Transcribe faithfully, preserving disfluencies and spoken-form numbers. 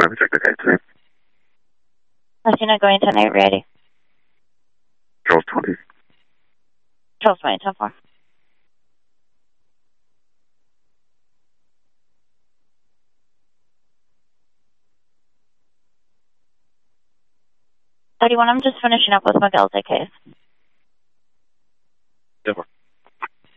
Let me check the case. Latina going ten eight, ready. Charles twenty. Charles twenty, ten four. thirty-one, I'm just finishing up with Miguel's case. ten four.